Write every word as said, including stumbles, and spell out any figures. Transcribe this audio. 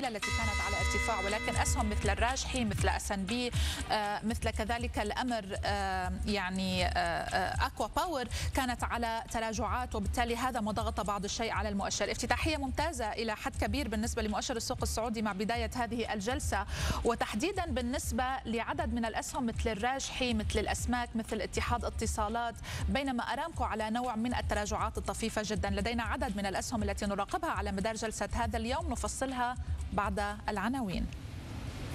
القليلة التي كانت على ارتفاع، ولكن أسهم مثل الراجحي مثل اس ان بي مثل كذلك الأمر يعني أكوا باور كانت على تراجعات، وبالتالي هذا ما ضغط بعض الشيء على المؤشر. افتتاحية ممتازة إلى حد كبير بالنسبة لمؤشر السوق السعودي مع بداية هذه الجلسة، وتحديدا بالنسبة لعدد من الأسهم مثل الراجحي مثل الأسماك مثل اتحاد اتصالات، بينما أرامكو على نوع من التراجعات الطفيفة جدا. لدينا عدد من الأسهم التي نراقبها على مدار جلسة هذا اليوم، نفصلها بعد العناوين.